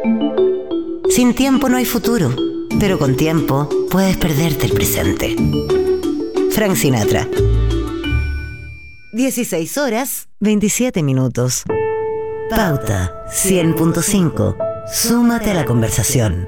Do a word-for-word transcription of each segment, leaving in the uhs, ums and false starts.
Sin tiempo no hay futuro, pero con tiempo puedes perderte el presente. Frank Sinatra. dieciséis horas, veintisiete minutos. Pauta cien punto cinco. Súmate a la conversación.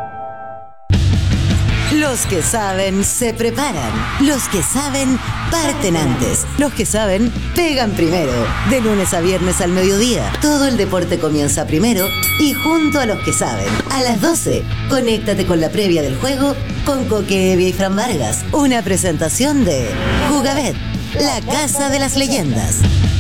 Los que saben se preparan. Los que saben parten antes. Los que saben pegan primero. De lunes a viernes al mediodía, todo el deporte comienza primero y junto a los que saben. A las doce, conéctate con la previa del juego con Coque Evia y Fran Vargas. Una presentación de Jugabet, la casa de las leyendas.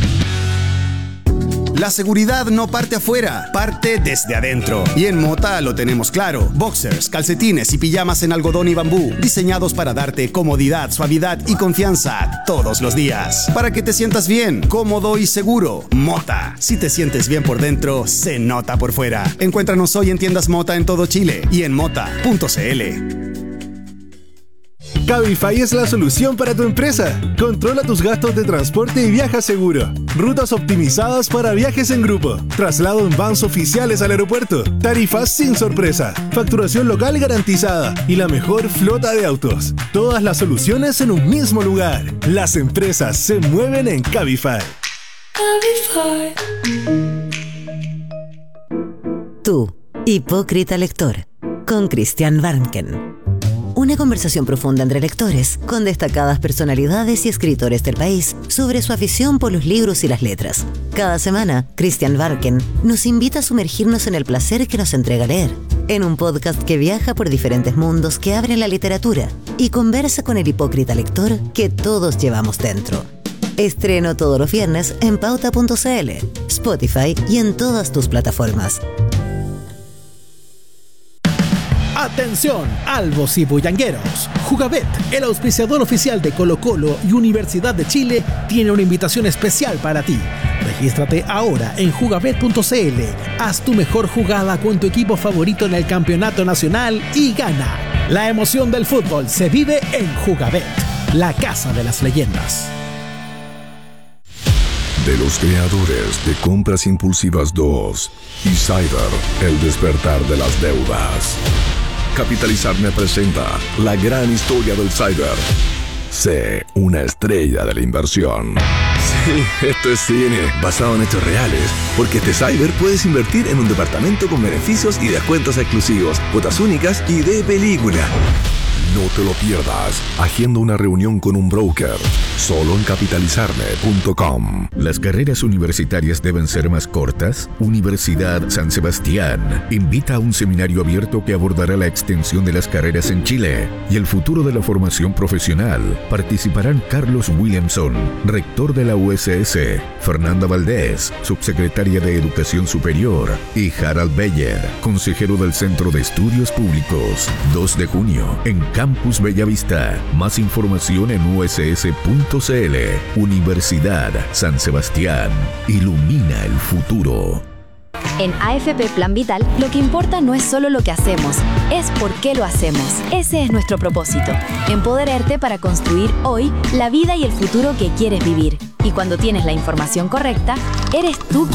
La seguridad no parte afuera, parte desde adentro. Y en Mota lo tenemos claro. Boxers, calcetines y pijamas en algodón y bambú, diseñados para darte comodidad, suavidad y confianza todos los días. Para que te sientas bien, cómodo y seguro. Mota. Si te sientes bien por dentro, se nota por fuera. Encuéntranos hoy en tiendas Mota en todo Chile y en mota punto c l. Cabify es la solución para tu empresa. Controla tus gastos de transporte y viaja seguro. Rutas optimizadas para viajes en grupo. Traslado en vans oficiales al aeropuerto. Tarifas sin sorpresa. Facturación local garantizada. Y la mejor flota de autos. Todas las soluciones en un mismo lugar. Las empresas se mueven en Cabify. Cabify. Tú, hipócrita lector. Con Christian Warnken. Una conversación profunda entre lectores, con destacadas personalidades y escritores del país, sobre su afición por los libros y las letras. Cada semana, Christian Warnken nos invita a sumergirnos en el placer que nos entrega leer, en un podcast que viaja por diferentes mundos que abren la literatura y conversa con el hipócrita lector que todos llevamos dentro. Estreno todos los viernes en pauta punto c l, Spotify y en todas tus plataformas. Atención, albos y bullangueros. Jugabet, el auspiciador oficial de Colo-Colo y Universidad de Chile, tiene una invitación especial para ti. Regístrate ahora en jugabet punto c l. Haz tu mejor jugada con tu equipo favorito en el campeonato nacional y gana. La emoción del fútbol se vive en Jugabet, la casa de las leyendas. De los creadores de Compras Impulsivas dos y Cyber, el despertar de las deudas. Capitalizarme presenta la gran historia del cyber. Sé una estrella de la inversión. Sí, esto es cine, basado en hechos reales. Porque este cyber puedes invertir en un departamento con beneficios y descuentos exclusivos, cuotas únicas y de película. No te lo pierdas. Agenda una reunión con un broker. Solo en capitalizarme punto com. ¿Las carreras universitarias deben ser más cortas? Universidad San Sebastián invita a un seminario abierto que abordará la extensión de las carreras en Chile y el futuro de la formación profesional. Participarán Carlos Williamson, rector de la U S S, Fernanda Valdés, subsecretaria de Educación Superior, y Harald Beyer, consejero del Centro de Estudios Públicos. dos de junio, en Campus Bellavista. Más información en u s s punto c l. Universidad San Sebastián. Ilumina el futuro. En A F P Plan Vital, lo que importa no es solo lo que hacemos, es por qué lo hacemos. Ese es nuestro propósito, empoderarte para construir hoy la vida y el futuro que quieres vivir. Y cuando tienes la información correcta, eres tú